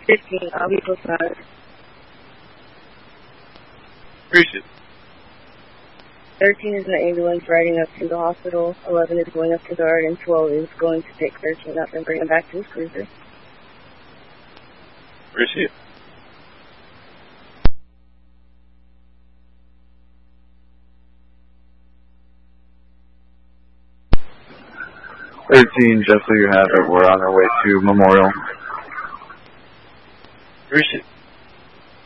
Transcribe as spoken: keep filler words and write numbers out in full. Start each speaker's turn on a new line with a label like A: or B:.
A: fifteen, I'll be close by.
B: Appreciate it.
A: thirteen is in the ambulance riding up to the hospital. eleven is going up to guard, and twelve is going to pick thirteen up and bring him back to his cruiser.
B: Appreciate it.
C: thirteen, just so you have it, we're on our way to Memorial.
B: Appreciate it.